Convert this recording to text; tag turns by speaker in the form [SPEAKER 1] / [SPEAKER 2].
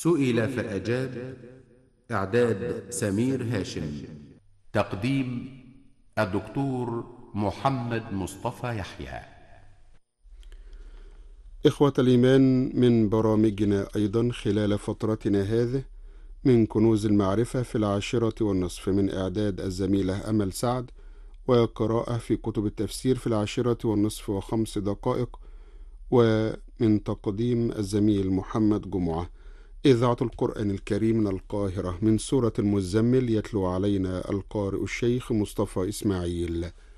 [SPEAKER 1] سئل فأجاب. إعداد سمير هاشم. تقديم الدكتور محمد مصطفى يحيى.
[SPEAKER 2] إخوة الإيمان، من برامجنا أيضا خلال فترتنا هذه من كنوز المعرفة في 10:30 من إعداد الزميلة أمل سعد، وقراءة في كتب التفسير في 10:05 ومن تقديم الزميل محمد جمعة. إذاعة القرآن الكريم من القاهرة، من سورة المزمل، يتلو علينا القارئ الشيخ مصطفى إسماعيل.